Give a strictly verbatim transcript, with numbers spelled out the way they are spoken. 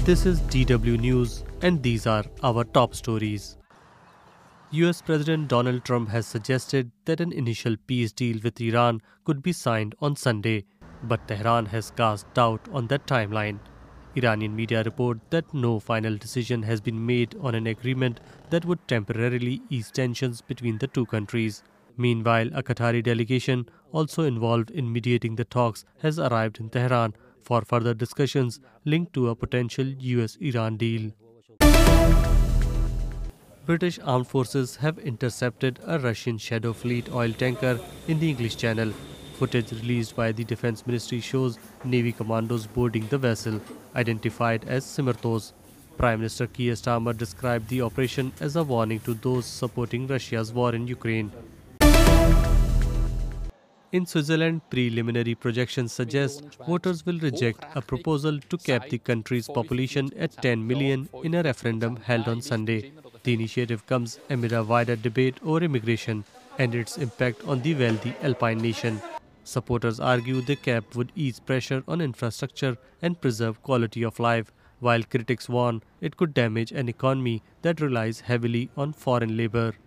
This is D W News and these are our top stories. U S President Donald Trump has suggested that an initial peace deal with Iran could be signed on Sunday, but Tehran has cast doubt on that timeline. Iranian media report that no final decision has been made on an agreement that would temporarily ease tensions between the two countries. Meanwhile, a Qatari delegation, also involved in mediating the talks, has arrived in Tehran for further discussions linked to a potential U S Iran deal. British armed forces have intercepted a Russian Shadow Fleet oil tanker in the English Channel. Footage released by the Defense Ministry shows Navy commandos boarding the vessel, identified as Simartos. Prime Minister Keir Starmer described the operation as a warning to those supporting Russia's war in Ukraine. In Switzerland, preliminary projections suggest voters will reject a proposal to cap the country's population at ten million in a referendum held on Sunday. The initiative comes amid a wider debate over immigration and its impact on the wealthy Alpine nation. Supporters argue the cap would ease pressure on infrastructure and preserve quality of life, while critics warn it could damage an economy that relies heavily on foreign labor.